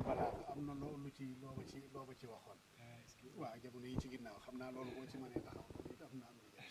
balaa am na lu ci loo ma ci waxoon. waaw jamono yi ci ginnaaw xam naa loolu boo ci mënee taxaw loolu it am na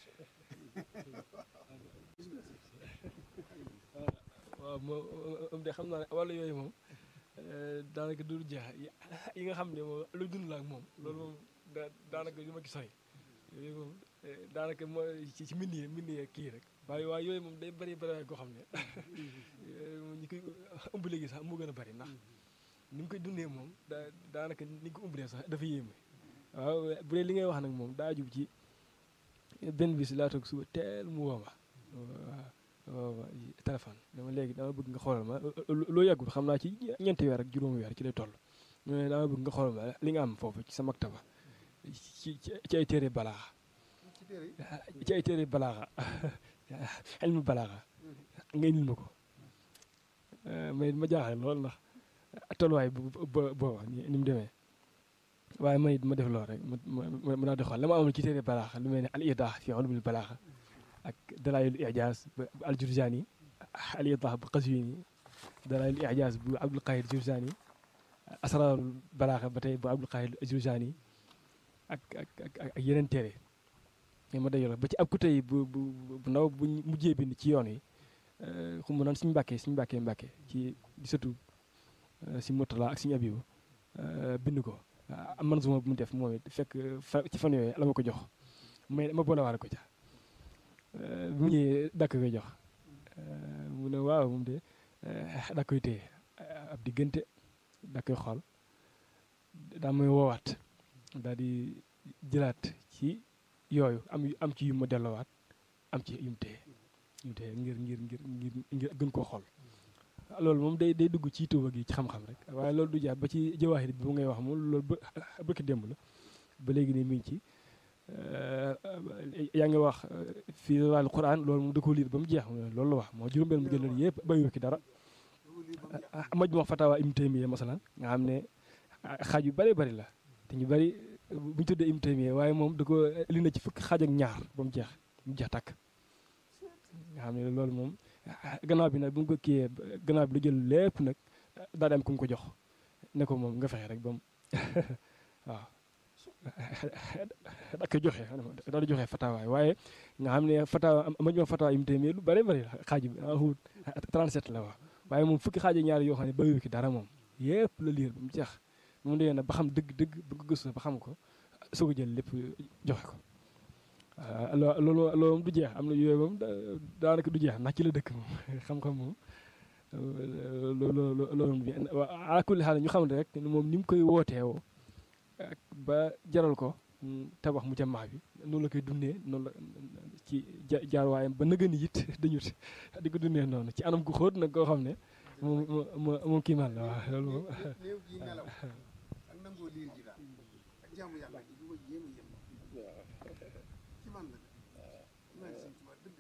waaw moom de xam naa ne wàllu yooyu moom daanaka du jeex yi nga xam ne moom lu dund la ak moom loolu moom daanaka li ma ci sori yooyu moom daanaka mooy ci mbind yi kii rek waaye yooyu moom day bëri goo xam ne ñi koy ëmb léegi sax moo gën a bëri ndax ni mu koy dundee moom daanaka ni ko ëmbalee sax dafa yéeme. waaw bu dee li ngay wax nag moom daa jub ci benn bis laa toog suba teel mu woo ma waaw téléphone dama léegi dama bëgg nga xoolal ma loo yàggul xam naa ci ñeenti weer ak juróomi weer ci lay toll ñu ne dama bëgg nga xoolal ma li nga am foofu ci sa maktaba ci ay téere balaaxa ci ay téere balaaxa ilmu balaaxa nga indil ma ko mais ma jaaxle lool ndax tolluwaay booba ni mu demee waaye man it ma def lool rek ma naa di xool la ma amul ci téere balaaxa lu mel ne al idah fi ulumil balaaxa ak dalaayul ijaaz bu al-Jurjaani al idah bu Qazwiini dalaayul ijaaz bu Abdul Qaahir Jurjaani asraarul balaaxa ba tey bu Abdul Qaahir Jurjaani ak yeneen téere ma dajale ba ci ab ku tey bu ndaw bu mujjee bind ci yoon yi xum mu naan suñu mbàkkee ci di sëtu si Murtala ak suñu Abibu bind ko am manzuma bu mu def moom it fekk ci fan yooyu la ma ko jox ma boolewaale ko ca bu ñëwee dakk koy jox mu ne waaw moom de dak koy téye ab diggante dak koy xool daa may woowaat daal di jëlaat ci yooyu am ci yu ma delloowaat am ci yu mu téye ngir gën koo xool loolu moom day dugg ci tuuba gi ci xam-xam rek waaye loolu du jaar ba ci jawaahir bi bu ngay wax moom loolu bëkki démb la ba léegi ne mi ngi ci yaa ngi wax fii wàllu Quran loolu moom da ko liir ba mu jeex loolu la wax moo juróom-benn mu jël yëpp bayu ki dara Majmu' Fatawa Ibn Taymiyya masalan nga xam ne xaaj yu bari la te ñu bari bu ñu tuddee Ibn Taymiyya waaye moom da ko li na ci fukki xaaj ak ñaar ba mu jeex tàkk nga xam ne loolu moom gannaaw bi nag bu mu ko kiiyee gannaaw bi lu jël lépp nag daal di am ku mu ko jox ne ko moom nga fexe rek ba mu waaw da koy joxe daal di joxe fatawaay waaye nga xam ne Majmu' Fatawa Ibn Taymiyya lu bari la xaaj bi 37 la wax waaye moom fukki xaaj ak ñaar yoo xam ne bayu ki dara moom yëpp la liir ba mu jeex moom dee na ba xam dëgg bu ko gëstu ba xam ko soo ko jël lépp joxe ko loolu du jeex am na yooyu moom daanaka du jeex ndax ci la dëkk moom xam-xam moom loolu bi ala kulli xaal ñu xam ne rek moom ni mu koy wooteewoo ba jaral ko tabax mu jamaa bi noonu la koy dundee noonu la ci jaarwaayam ba nëgëni it dañu di ko dundee noonu ci anam gu xóot nag koo xam ne moom kii man la waaw loolu moom néew gi nelaw ak nangoo liir ji daal ak jaamu yàlla ji du ma yéem ci man la man Sëñ Tuubaa dëgg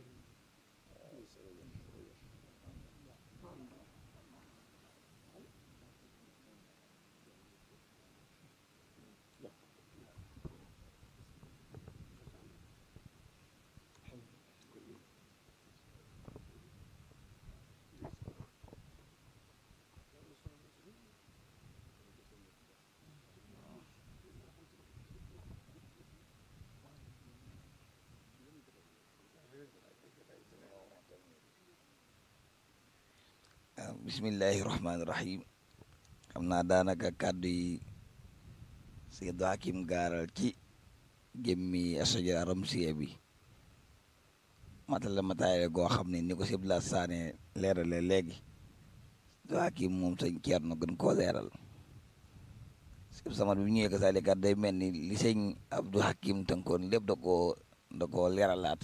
bismillahi rahmaani rahim xam naa daanaka kàddu yi Seydu Hakim gaaral ci gémmi asajara ramsiya bi matala mataayale goo xam ne ni ko sibla saane leerale léegi Seydu Hakim moom sëñ Ceerno gën koo leeral sib samat bi ñëwee ko saalikat day mel ni li sëñ Abdou Hakim tënkoon lépp da koo leeralaat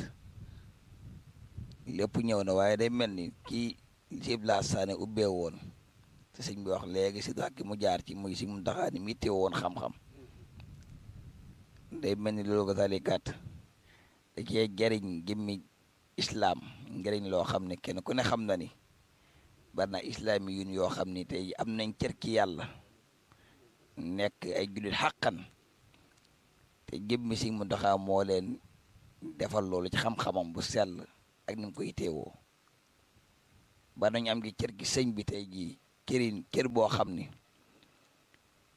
lépp ñëw na waaye day mel ni kii sibla saane ubbee woon te sëñ bi wax léegi Seydu Hakim mu jaar ci muy si mu taxaa ni mi teew woon xam-xam day mel ni loolu ko saalikat da cee jariñ jëmmi islaam njëriñ loo xam ne kenn ku ne xam na ni bari na islaami yun yoo xam ni tey am nañ cër ci yàlla nekk ay jullit xàqan te jëmmi si mu taxaa moo leen defal loolu ci xam-xamam bu sell ak ni mu koy teewoo ba nañ am gi cër gi sëñ bi tey jii kër boo xam ni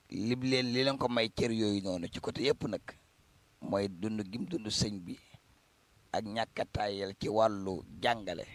li leen ko may cër yooyu noonu ci côté yëpp nag mooy dund gim dund sëñ bi ak ñàkk a tàyyel ci wàllu jàngale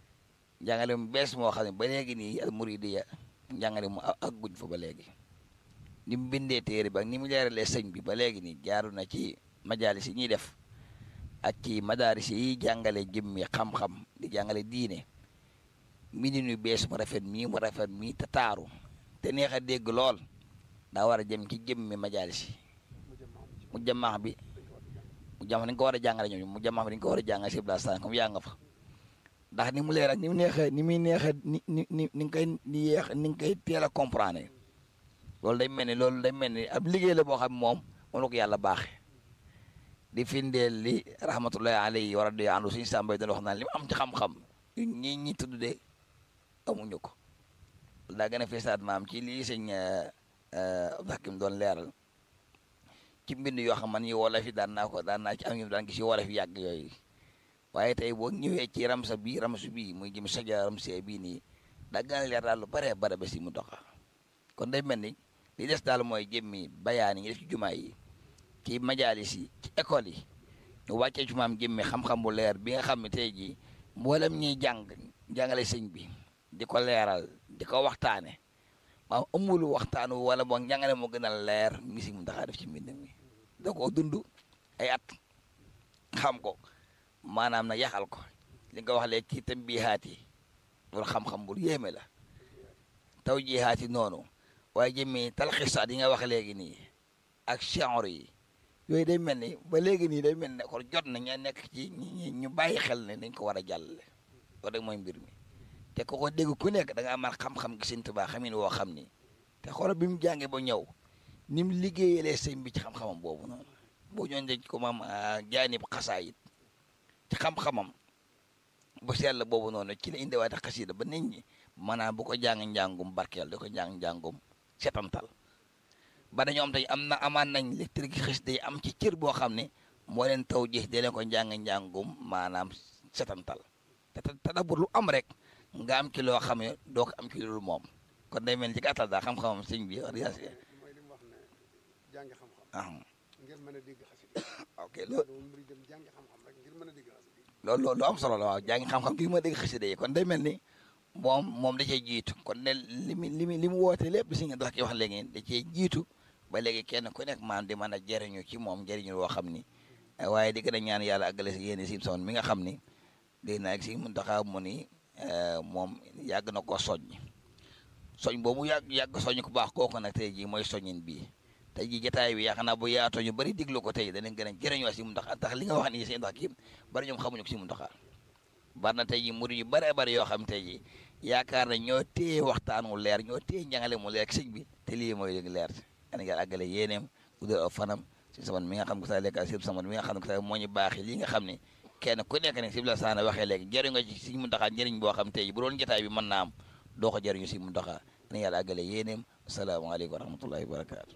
mu bees moo xam ne ba léegi nii al muridiya njàngale mu agguñ fa ba léegi ni mu bindee téere bi ak ni mu leeralee sëñ bi ba léegi nii jaaru na ci majalis yi ñuy def ak ci madaaris yi jàngale jëmmi xam-xam di jàngale diine mbindin yu bees mu rafet mii te taaru te neex a dégg lool daa war a jëm ci jëmmi majalis yi mu jàmmaax bi mu jàmm dañ ko war a jàngale ñoom mu jàmmaax bi dañ ko war a jàngale si blastan comme yaa nga fa ndax ni mu leer ak ni mu neexee ni muy neexee ni nga koy teel a comprendre loolu day mel ni ab liggéey la boo xam moom la ko yàlla baaxee di findeel li rahmatullahi alayhi wa radiya anhu suñu sàmbay doon wax naan li mu am ci xam-xam ñi tudd de amuñu ko daa gën a feesaat maam ci lii sëñ Abdou Hakim doon leeral ci mbind yoo xam man yi wolof yi daan naa ci am ñu daan gis yi wolof yi yàgg yooyu waaye tey boo ñëwee ci ramsu bii muy jëm saja ramsee bii nii daa gën a leer daal lu bare ba si mu doxa kon day mel ni li des daal mooy jëmmi bayaan yi ñu def ci jumaa yi ci majalis yi ci école yi ñu wàccee ci maam jëmmi xam-xam bu leer bi nga xam ne tey jii mboolem ñuy jàngale sëñ bi di ko leeral di ko waxtaane maam amul waxtaanu wala boog njàngale moo gën a leer mi si mu ndaxaa def ci mbind mi da koo dund ay at xam ko maanaam na yaxal ko li nga wax léegi ci tambihaat yi loolu xam-xam bu yéeme la taw jihaat yi noonu waaye jëmmi talxisaat yi nga wax léegi nii ak genre yi yooyu day mel ni ba léegi nii day mel ne kon jot na ña nekk ci ñu bàyyi xel ne dañ ko war a jàllale loolu rek mooy mbir mi te ko dégg ku nekk da nga amal xam-xam gi Sëñ Tuubaa xamin woo xam ni te xoolal bi mu jàngee ba ñëw ni mu liggéeyalee sëñ bi ci xam-xamam boobu noonu boo ñëwoon dañ ko maam jaanib xasaayit ci xam-xamam bu sell boobu noonu ci la indiwaate xasida ba nit ñi maanaam bu ko jàng njàngum barkeel da ko jàng njàngum setantal ba dañoo am tey amaan nañ lecture gi xasida yi am ci cër boo xam ne moo leen taw jeex de leen ko jàng njàngum maanaam setantal te tadabbur lu am rek nga am ci loo xam ne doo ko am ci loolu moom kon day mel ni ci gàttal daal xam-xamam sëñ bi mooy li mu wax ne jàngi xam-xam ngir mën a dégg xasida ok loolu mbir dem jàngi xam-xam rek ngir mën a dégg xasida loolu lu am solo la waaw jàngi xam-xam ngir mën a dégg xasida yi kon day mel ni moom da cee jiitu kon ne li mu woote lépp si nga dox ki wax léegi da cee jiitu ba léegi kenn ku nekk maam di mën a jëriñu ci moom jëriñu woo xam ni waaye di gën a ñaan yàlla àggale si yéen si son mi nga xam ni dégg naa si mun taxaa mu ni moom yàgg na ko soñ boobu yàgg soñ ku baax kooku nag tey jii mooy soññin bii tey jii jotaay bi yaakaar naa bu yaatoo ñu bëri diglu ko tey danañ gën a jëriñoo si mu ndax tax li nga wax nii si ndax kii bari ñoom xamuñu ko si mu ndaxaar bari na tey jii murid yu bëree bëri yoo xam tey jii yaakaar na ñoo téye waxtaan mu leer ñoo téye njàngale mu leer ak sëñ bi te lii mooy léegi leer ana nga àggale yéeneem guddal fanam si saman mi nga xam ne ko sa lekka si saman mi nga xam ne ko sa moo ñu baaxi li nga xam ne kenn ku nekk ne si la saana waxee léegi jëriñ nga ci si mu ndaxaar njëriñ boo xam tey jii bu doon jotaay bi mën naa am doo ko jëriñu si mu ndaxaar ana yàlla àggale yéeneem asalaamaaleykum wa rahmatullahi wa barakaatu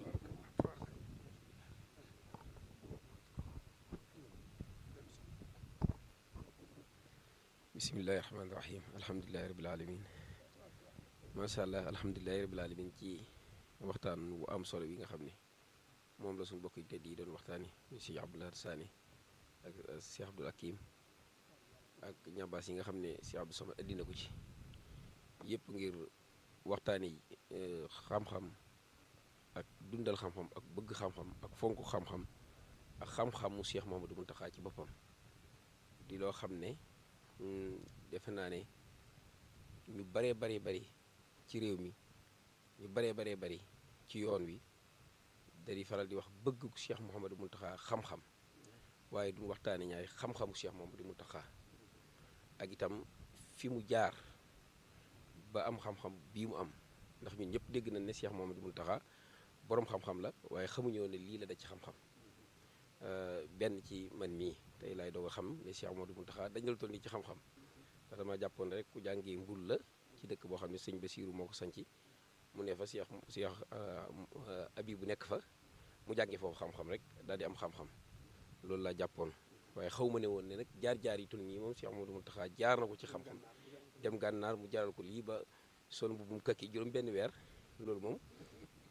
bismillahi rahmaani rahim alhamdulilahi rabil alamin macha allah alhamdulilahi rabil alamin ci waxtaan bu am solo bi nga xam ne moom la suñu bokk yi tedd yi doon waxtaani Cheikh Abdoul Ahad Sané ak Cheikh Abdoul Hakim ak ñabaas yi nga xam ne Cheikh Abdou Samad indi na ko ci yëpp ngir waxtaani xam-xam ak dundal xam-xam ak bëgg xam-xam ak fonk xam-xam ak xam-xamu Cheikh Mouhamadou Mountakha ci boppam di loo xam ne defe naa ne ñu baree bari ci réew mi ñu baree bari ci yoon wi dari faral di wax bëgg Cheikh Mouhamadou Mountakha xam-xam waaye duñu waxtaane ñaari xam-xamu Cheikh Mouhamadou Mountakha ak itam fi mu jaar ba am xam-xam bii mu am ndax ñun ñëpp dégg nañ ne Cheikh Mouhamadou Mountakha boroom xam-xam la waaye xamuñoo ne lii la da ci xam-xam benn ci man mii tey laay doog a xam ne Cheikh Mouhamadou Mountakha dañ la toll nii ci xam-xam ndax dama jàppoon rek ku jàngee mbul la ci dëkk boo xam ne sëñ Basiiru moo ko sanci mu ne fa Cheikh Abi bu nekk fa mu jàngee foofu xam-xam rek daal di am xam-xam loolu laa jàppoon waaye xaw ma ne woon ne nag jaar-jaar yi tul nii moom Cheikh Mouhamadou Mountakha jaar na ko ci xam-xam dem gànnaar mu jaaral ko lii ba son bu mu kakki juróom benn weer loolu moom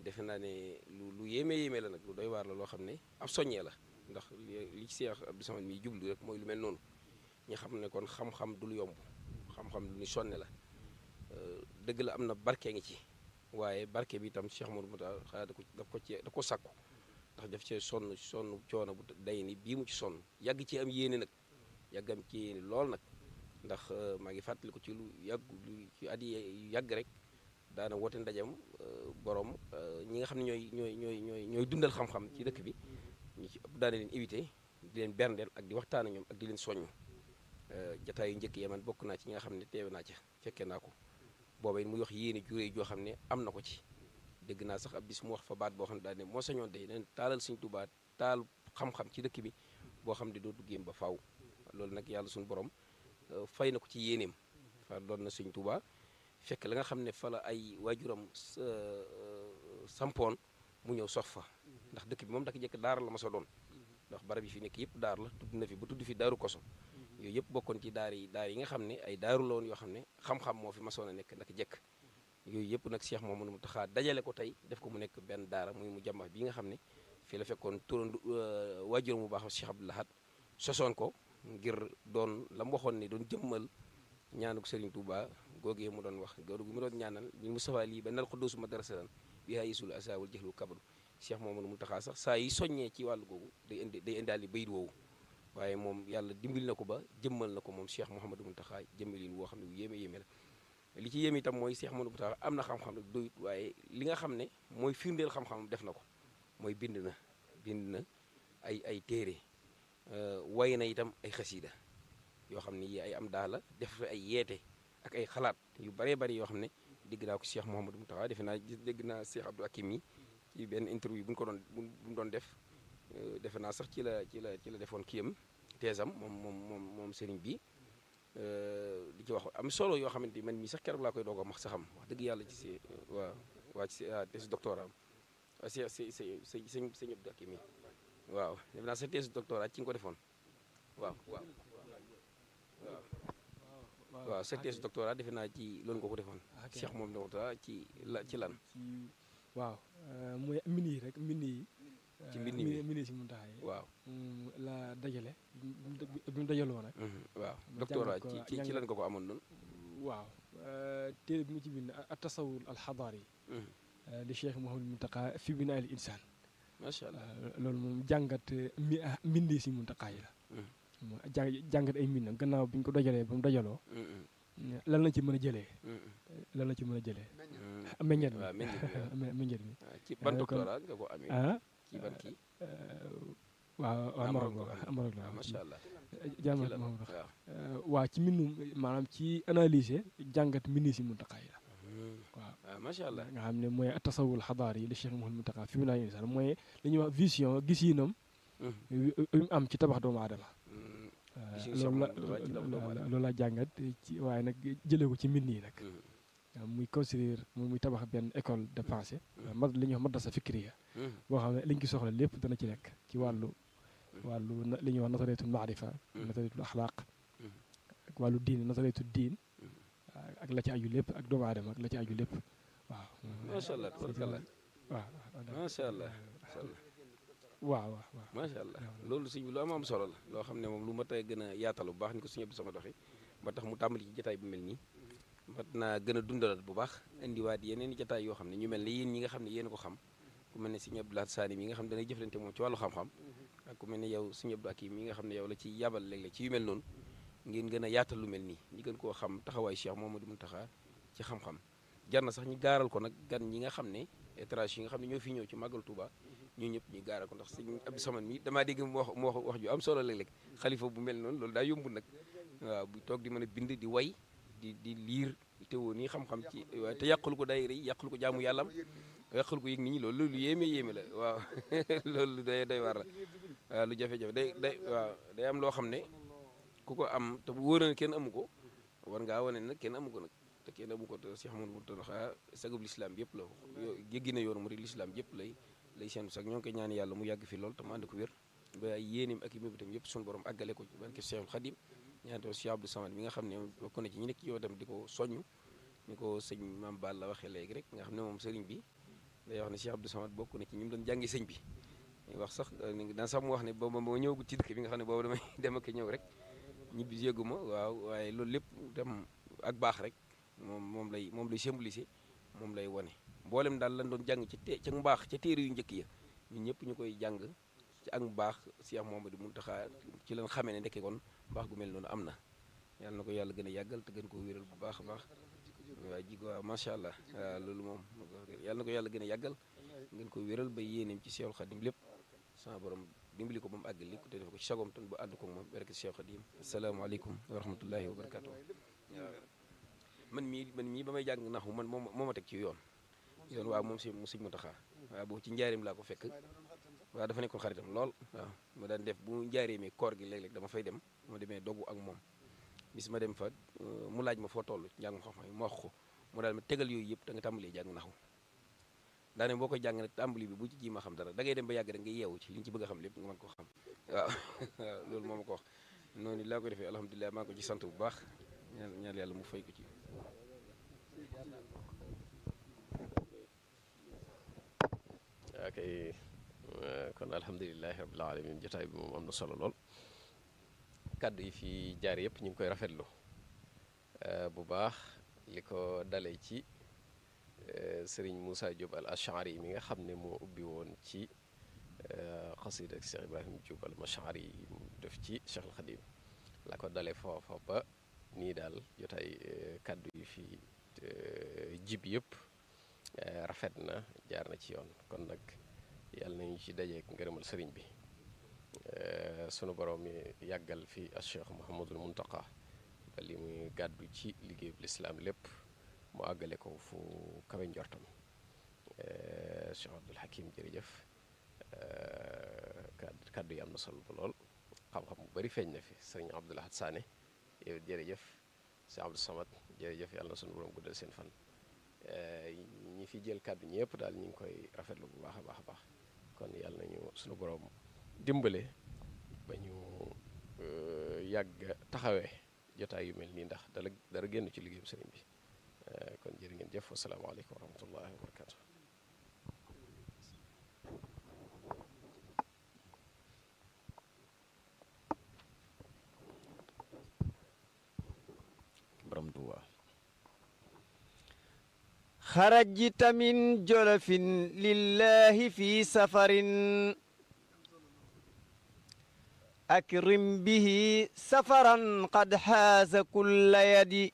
defe naa ne lu yéeme la nag lu doy waar la loo xam ne ab soññee la ndax li ci Cheikh Abdou Samad mi jublu rek mooy lu mel noonu ñu xam ne kon xam-xam du lu yomb xam-xam lu ñu sonne la dëgg la am na barke ngi ci waaye barke bi itam Cheikh Modou Mouta xanaa da ko sakku ndax daf cee sonn coono bu day ni bii mu ci sonn yàgg ci am yéene nag yàggam ci yéene lool nag ndax maa ngi fàttali ko ci lu ci at yi yàgg rek daana woote ndajam borom ñi nga xam ne ñooy dundal xam-xam ci dëkk bi ñu ci ëpp daana leen invité di leen berndeel ak di waxtaan ak ñoom ak di leen soññ jataay yu njëkk yi man bokk naa ci ñi nga xam ne teewe naa ca fekkee naa ko booba it muy wax yéene juré joo xam ne am na ko ci dégg naa sax ab bis mu wax fa baat boo xam ne daal ne moo sañoon day neen taalal Sëñ Tuubaa taal xam-xam ci dëkk bi boo xam ne doo duggéem ba faaw loolu nag yàlla suñu borom fay na ko ci yéeneem fa doon na Sëñ Tuubaa fekk la nga xam ne fa la ay waajuram sampoon mu ñëw sox fa ndax dëkk bi moom daka jekk daara la ma sa doon ndax barab yi fi nekk yëpp daar la tudd na fi ba tudd fi daaru koso yooyu yëpp bokkoon ci daar yi nga xam ne ay daaru la woon yoo xam ne xam-xam moo fi masoon a nekk naka jekk yooyu yëpp nag Cheikh Mouhamadou Mountakha dajale ko tey def ko mu nekk benn daara muy mu jàmbax bi nga xam ne fii la fekkoon turandu waajuram mu baax Cheikh Abdou Lahad sosoon ko ngir doon la mu waxoon ne doon jëmmal ñaanuk Serigne Touba googee mu doon wax googu mu doon ñaanal bi Moustapha lii ba nal ko doosu madrasatan bi haa yisul asawul jëxlu kabadu Cheikh Mouhamadou Mountakha sax saa yi soññee ci wàllu googu day indaali bayit woowu waaye moom yàlla dimbali na ko ba jëmmal na ko moom Cheikh Mouhamadou Mountakha jëmmalin woo xam ne bu yéeme la li ci yéeme itam mooy Cheikh Mouhamadou Mountakha am na xam-xam rek doyut waaye li nga xam ne mooy firndeel xam-xam def na ko mooy bind na ay téere way na itam ay xasiida yoo xam ne yi ay am daala def ay yeete ak ay xalaat yu baree bari yoo xam ne dégg naa ko Cheikh Mouhamadou Mountakha defe naa dégg naa Cheikh Abdou Hakim yi ci benn interview bu mu doon def defe naa sax ci la defoon kiyam teesam moom sëriñ bi di ci wax am solo yoo xamante ni man mii sax keroog laa koy doog a max sa xam wax dëgg yàlla ci si waa ci thèse doctorat am sëñ Abdou Hakim yi waaw defe naa sa thèse doctorat ci nga ko defoon waaw sa thèse doctorat defe naa ci loolu nga ko defoon Cheikh moom doctorat ci lan waaw mooy mbind yi rek mbind yi ci mbind si Mountakha yi waaw la dajale bi mu dajaloo nag waaw doctorat ci lan nga ko amoon noonu waaw téere bi mu ci bind at tasawur al xadaar yi li Cheikh Mouhamadou Mountakha fi binaa al insaan macha allah loolu moom jàngat mbind si Mountakha yi la jàngat ay mbindam gannaaw bi ñu ko dajalee ba mu dajaloo lan la ci mën a jëlee meññet mi ci ban doctorat nga ko amee ci ban kii waaw Maroc la macha allah jàngat moom waaw ci mbindum maanaam ci analyser jàngat mbind si Mountakha yi la waaw macha allah nga xam ne mooy tasawul xadaar yi li Cheikh Mouhamadou Mountakha fi mu naa insaan mooy li ñuy wax vision gis-yinam mu am ci tabax doomu aadama loolu la jàngat ci waaye nag jëlee ko ci mbind yi nag muy construire muy tabax benn école de pensée li ñuy wax madrasa fikriya boo xam ne liñ ci soxla lépp dana ci nekk ci wàllu li ñuy wax nasariyatul maarifa nasariyatul axlaaq ak wàllu diin nasariyatul diin ak la ci aju lépp ak doomu aadama ak la ci aju lépp waaw macha allah tabarkallah waaw macha allah waaw macha allah loolu suñ lu am solo la loo xam ne moom lu ma tey gën a yaatal bu baax ni ko suñu Abdou Samad doxee ba tax mu tàmbali ci jataay bu mel nii mat naa gën a dundalaat bu baax indiwaat yeneen i jataay yoo xam ne ñu mel ne yéen ñi nga xam ne yéen ko xam ku mel ne suñu Abdou Lahad Sani mi nga xam ne danay jëflante moom ci wàllu xam-xam ak ku mel ne yow suñu Abdou Hakim mi nga xam ne yow la ci yabal léeg-léeg ci yu mel noonu ngeen gën a yaatal lu mel nii ñi gën koo xam taxawaay Cheikh Mouhamadou Mountakha ci xam-xam jar na sax ñu gaaral ko nag gan ñi nga xam ne étranger yi nga xam ne ñoo fi ñëw ci màggal Touba ñu ñëpp ñu gaaral ko ndax sëñ Abdou Samad mi damaa dégg mu wax ju am solo léeg-léeg xalifa bu mel noonu loolu daa yombul nag waaw bu toog di mën a bind di way di liir te woo nii xam-xam ci waaye te yàqul ko daayira yi yàqul ko jaamu yàllam yàqul ko yëg nit ñi loolu lu yéeme la waaw loolu day war la waaw lu jafe-jafe day am loo xam ne ku ko am te bu wóor na kenn amu ko war ngaa wane nag kenn amu ko nag te kenn amu ko te Cheikh Mouhamadou Mountakha sagub lislaam yëpp la yéggi na yoonu murid lislaam yëpp lay seen sax ñoo ngi koy ñaan yàlla mu yàgg fi lool te mu ànd ko wér ba ay yéenim ak i mébitam yëpp suñu borom àggale ko ci barke Cheikhul Khadim ñaanto Cheikh Abdou Samad mi nga xam ne bokk na ci ñi nekk ci yow tam di ko soññ ni ko sëñ Mame Balla waxee léegi rek nga xam ne moom sëriñ bi day wax ne Cheikh Abdou Samad bokk na ci ñi mu doon jàngi sëñ bi wax sax daan sax mu wax ne booba moo ñëwagul ci dëkk bi nga xam ne booba damay dem ak ñëw rek ñibbi yëguma waaw waaye loolu lépp dem ak baax rek moom lay symboliser moom lay wone mboolem daal lan doon jàng ca mbaax ca téere yu njëkk ya ñun ñëpp ñu koy jàng ci ak mbaax Cheikh Mouhamadou Mountakha ci lañ xamee ne ndekke kon mbaax gu mel noonu am na yàlla na ko yàlla gën a yàggal te gën koo wéral bu baax a baax waaw jiko waaw macha allah waaw loolu moom yàlla na ko yàlla gën a yàggal ngeen ko wéral ba yéeneem ci Cheikhul Khadim lépp sama borom dimbali ko ba mu àggal lépp te def ko ci sagom tan bu ànd ko moom barke Cheikhul Khadim asalaamaaleykum wa rahmatullahi wa barakatuh waaw man mii ba may jàng naxu man moo ma teg ci yoon waaw moom si mu sëñ Mountakha waaw boobu ci njaareem laa ko fekk waaw dafa nekkoon xaritam lool waaw ma daan def bu njaareemee koor gi léeg-léeg dama fay dem ma demee dogu ak moom bis ma dem fa mu laaj ma foo toll njàng xam-xam ma wax ko mu daal ma tegal yooyu yëpp da nga tàmbalee jàng naxu daane boo koy jàng nag tàmbali bi bu ci ji ma xam dara da ngay dem ba yàgg rek nga yeewu ci li ñu ci bëgg a xam lépp nga mën ko xam waaw waaw loolu moo ma ko wax noonu laa ko defee alhamdulilah maa ngi ko ci sant bu baax ñaan yàlla mu fay ko ci ok kon alhamdulilahi rabbil alamin jotaay bi moom am na solo lool kàddu yi fi jaar yëpp ñu ngi koy rafetlu bu baax li ko dalee ci sëriñ Moussa Diop al Ashari mi nga xam ne moo ubbi woon ci xasida ak Cheikh Ibrahim Diop al Mashari yi mu def ci Cheikh al Khadim la ko dalee foofa ba nii daal jotaay kàddu yi fi jib yëpp rafet na jaar na ci yoon kon nag yàlla nañu ci dajeek ngërëmal sëriñ bi sunu borom mi yàggal fi as Cheikh Mouhamadul Mountakha ba li muy gàddu ci liggéeyu lislaam lépp mu àggale ko fu kawe njortam Cheikh Abdoul Hakim jërëjëf kàddu yi am na solo ba lool xam-xam bu bari feeñ na fi sëriñ Abdoul Ahad Sané yow jërëjëf Cheikh Abdou Samad jërëjëf yàlla na sunu borom guddal seen fan ñi fi jël kàddu ñëpp daal ñu ngi koy rafetlu bu baax a baax a baax kon yàlla nañu sunu borom dimbale ba ñu yàgg taxawee jotaay yu mel nii ndax dara génn ci liggéeyu sëriñ bi kon jërë ngeen jëf wasalaamaaleykum wa rahmatullahi wa barakatu borom Tuuba خرجت من جلف لله في سفر أكرم به سفرا قد حاز كل يد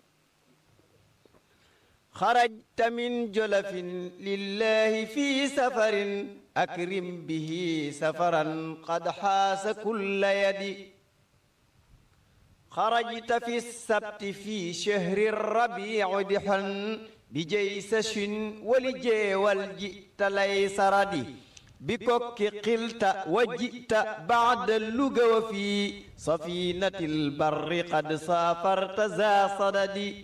خرجت من جلف لله في سفر أكرم به سفرا قد حاز كل يد خرجت في السبت في شهر الربيع دحا بجيسش ولجي والجئت ليس ردي بكك قلت وجئت بعد اللقى وفي سفينة البر قد سافرت ذا صدد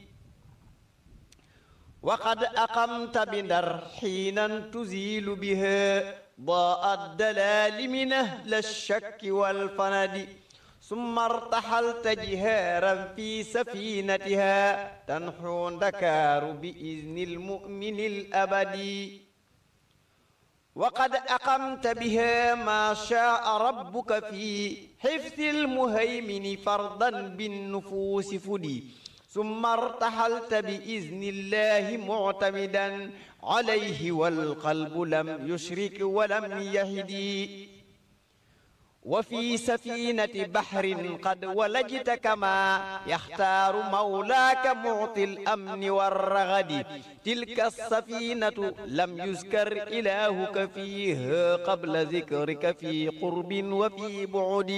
وقد أقمت بدر حينا تزيل بها ضاء الدلال من أهل الشك والفند ثم ارتحلت جهارا في سفينتها تنحو دكار بإذن المؤمن الأبدي وقد أقمت بها ما شاء ربك في حفظ المهيمن فرضا بالنفوس فدي ثم ارتحلت بإذن الله معتمدا عليه والقلب لم يشرك ولم يهدي وفي سفينة بحر قد ولجت كما يختار مولاك معطي الأمن والرغد تلك السفينة لم يذكر إلهك فيها قبل ذكرك في قرب وفي بعد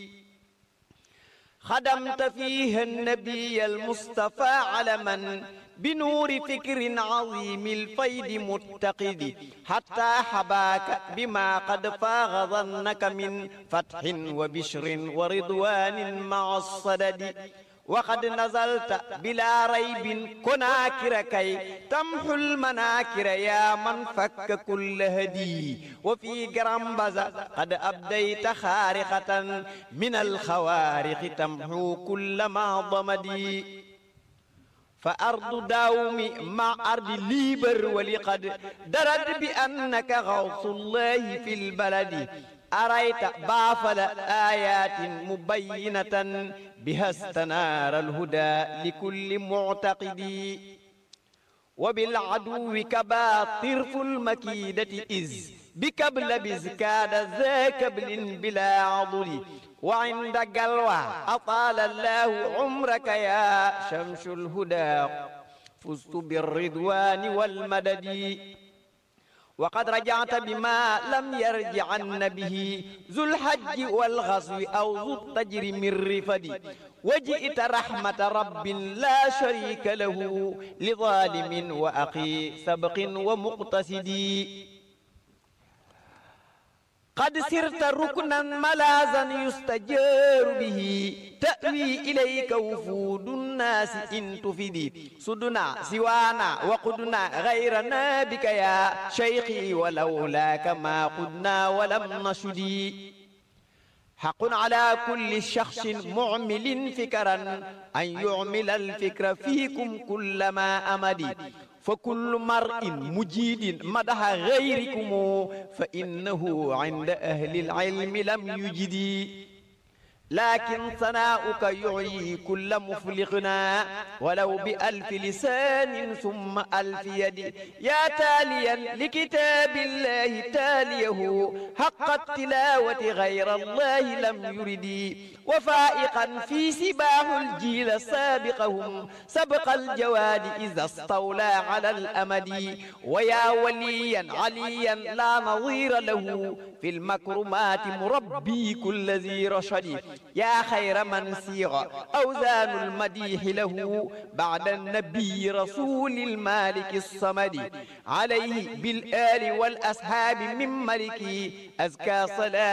خدمت فيها النبي المصطفى علما بنور فكر عظيم الفيد متقد حتى حباك بما قد فاغ ظنك من فتح وبشر ورضوان مع الصدد وقد نزلت بلا ريب كناكر كي تمحو المناكر يا من فك كل هدي وفي جرمبزة قد أبديت خارقة من الخوارق تمحو كل ما ضمدي فأرض داوم مع أرض ليبر ولقد درد بأنك غوث الله في البلد أريت بافل آيات مبينة بها استنار الهدى لكل معتقد وبالعدو كبا طرف المكيدة إذ بكبل بزكاد ذا كبل بلا عضل وعند قلوى أطال الله عمرك يا شمس الهدى فزت بالرضوان والمدد وقد رجعت بما لم يرجعن به ذو الحج والغزو أو ذو التجر من رفد وجئت رحمة رب لا شريك له لظالم وأخي سبق ومقتصد قد سرت ركنا ملاذا يستجار به تأوي إليك وفود الناس إن تفدي سدنا سوانا وقدنا غيرنا بك يا شيخي ولولاك ما قدنا ولم نشدي حق على كل شخص معمل فكرا أن يعمل الفكر فيكم كلما أمدي فكل مرء مجيد مدح غيركم فإنه عند أهل العلم لم يجدي لكن ثناؤك يعي كل مفلقنا ولو بألف لسان ثم ألف يد يا تاليا لكتاب الله تاليه حق التلاوة غير الله لم يرد وفائقا في سباه الجيل سابقهم سبق الجواد إذا استولى على الأمد ويا وليا عليا لا نظير له في المكرمات مربي كل ذي رشد يا خير من سيغ أوزان المديح له بعد النبي رسول المالك الصمد عليه بالآل والأصحاب من ملكي أزكى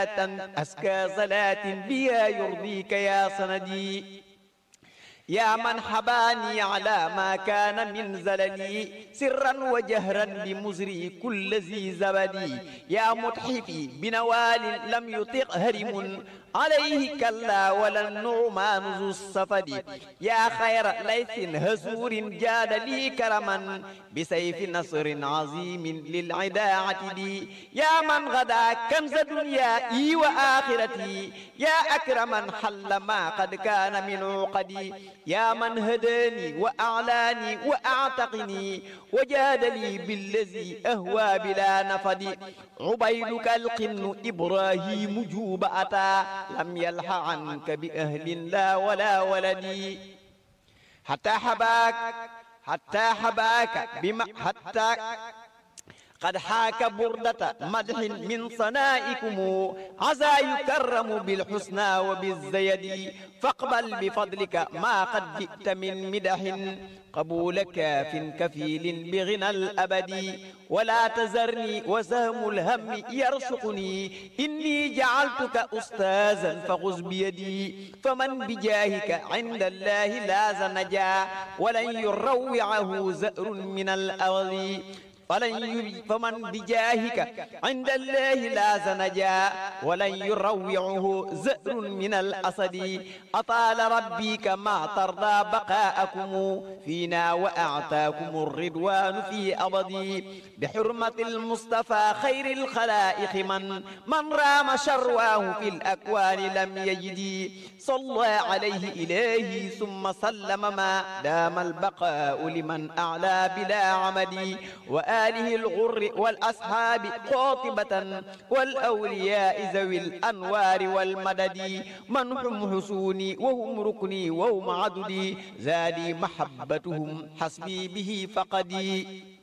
صلاة بها يرضيك يا سندي يا من حباني على ما كان من زللي سرا وجهرا بمزري كل ذي زبدي يا متحفي بنوال لم يطق هرم عليه كلا ولا النعمان ذو الصفد يا خير ليث هزور جاد لي كرما بسيف نصر عظيم للعدا عتدي يا من غدا كنز دنيائي وآخرتي يا أكرما حل ما قد كان من عقدي يا من هداني وأعلاني وأعتقني وجاد لي بالذي أهوى بلا نفد عبيدك القن إبراهيم جوب أتى لم يلح عنك بأهل لا ولا ولدي حتى حباك بما حتى قد حاك بردة مدح من صنائكم عسى يكرم بالحسنى وبالزيد فاقبل بفضلك ما قد جئت من مدح قبول كاف كفيل بغنى الأبد ولا تزرني وسهم الهم يرشقني إني جعلتك أستاذا فخذ بيدي فمن بجاهك عند الله لاز نجا ولن يروعه زأر من الأرض فمن بجاهك عند الله لاز نجا ولن يروعه زأر من الأسد أطال ربي كما ترضى بقاءكم فينا وأعطاكم الرضوان في أبدي بحرمة المصطفى خير الخلائق من رام شرواه في الأكوان لم يجد صلى عليه إلهي ثم سلم ما دام البقاء لمن أعلى بلا عمد وآله الغر والأصحاب قاطبة والأولياء ذوي الأنوار والمدد من هم حسوني وهم ركني وهم عددي زادي محبتهم حسبي به فقدي